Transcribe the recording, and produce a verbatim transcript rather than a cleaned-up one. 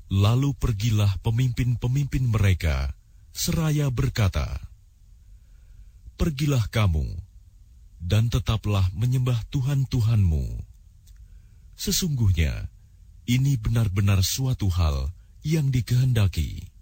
Lalu pergilah pemimpin-pemimpin mereka, seraya berkata, "Pergilah kamu, dan tetaplah menyembah Tuhan-Tuhanmu. Sesungguhnya, ini benar-benar suatu hal yang dikehendaki."